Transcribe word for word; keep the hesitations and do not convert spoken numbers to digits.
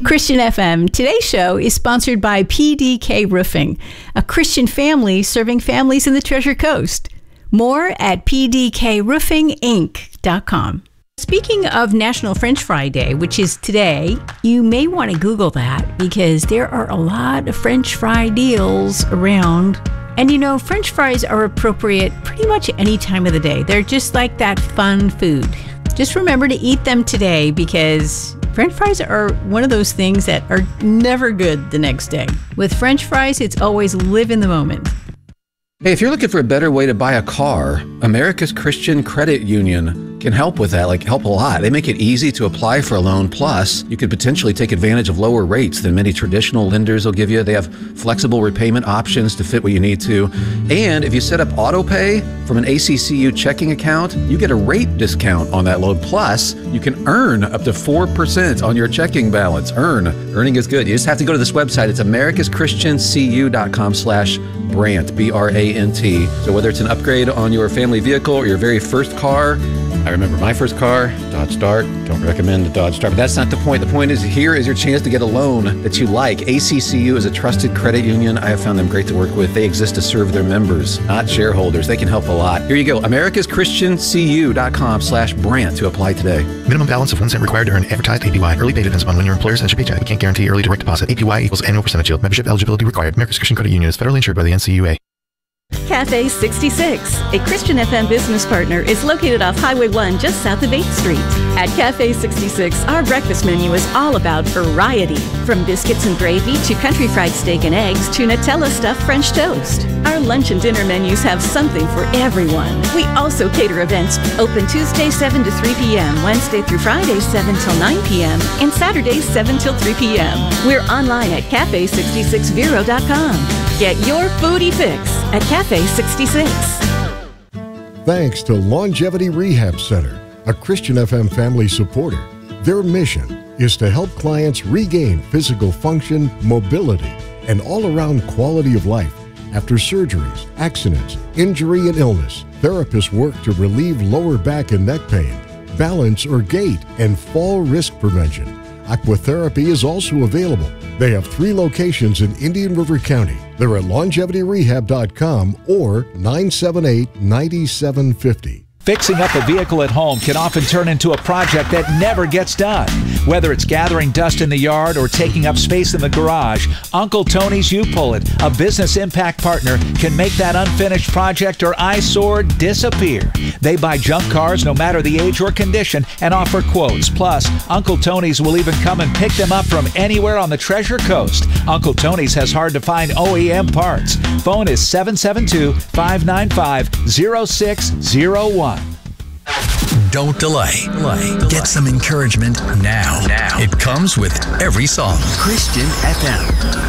Christian F M. Today's show is sponsored by P D K Roofing, a Christian family serving families in the Treasure Coast. More at p d k roofing inc dot com. Speaking of National French Fry Day, which is today, you may want to Google that because there are a lot of French fry deals around. And you know, French fries are appropriate pretty much any time of the day. They're just like that fun food. Just remember to eat them today because French fries are one of those things that are never good the next day. With French fries, it's always live in the moment. Hey, if you're looking for a better way to buy a car, America's Christian Credit Union can help with that, like help a lot. They make it easy to apply for a loan. Plus, you could potentially take advantage of lower rates than many traditional lenders will give you. They have flexible repayment options to fit what you need to. And if you set up auto pay from an A C C U checking account, you get a rate discount on that loan. Plus, you can earn up to four percent on your checking balance. Earn. Earning is good. You just have to go to this website. It's americas christian c u dot com slash Brant, B R A N T. So whether it's an upgrade on your family vehicle or your very first car, I remember my first car, Dodge Dart. Don't recommend the Dodge Dart, but that's not the point. The point is here is your chance to get a loan that you like. A C C U is a trusted credit union. I have found them great to work with. They exist to serve their members, not shareholders. They can help a lot. Here you go, americas christian c u dot com slash Brant to apply today. Minimum balance of one cent required to earn advertised A P Y. Early pay depends upon when your employer sends your paycheck. We can't guarantee early direct deposit. A P Y equals annual percentage yield. Membership eligibility required. America's Christian Credit Union is federally insured by the N C U A. Cafe sixty-six, a Christian F M business partner, is located off Highway one just south of eighth street. At Cafe sixty-six, our breakfast menu is all about variety. From biscuits and gravy to country fried steak and eggs to Nutella stuffed French toast. Our lunch and dinner menus have something for everyone. We also cater events open Tuesday seven to three p.m., Wednesday through Friday seven till nine p.m., and Saturdays seven till three p.m. We're online at cafe sixty-six vero dot com. Get your foodie fix at Cafe sixty-six. Thanks to Longevity Rehab Center, a Christian F M family supporter. Their mission is to help clients regain physical function, mobility, and all-around quality of life after surgeries, accidents, injury, and illness. Therapists work to relieve lower back and neck pain, balance or gait, and fall risk prevention. Aquatherapy is also available. They have three locations in Indian River County. They're at longevity rehab dot com or nine seven eight, nine seven five zero. Fixing up a vehicle at home can often turn into a project that never gets done. Whether it's gathering dust in the yard or taking up space in the garage, Uncle Tony's U-Pull-It, a business impact partner, can make that unfinished project or eyesore disappear. They buy junk cars no matter the age or condition and offer quotes. Plus, Uncle Tony's will even come and pick them up from anywhere on the Treasure Coast. Uncle Tony's has hard-to-find O E M parts. Phone is seven seven two, five nine five, zero six zero one. Don't delay. delay. Get some encouragement now. now. It comes with every song. Christian F M.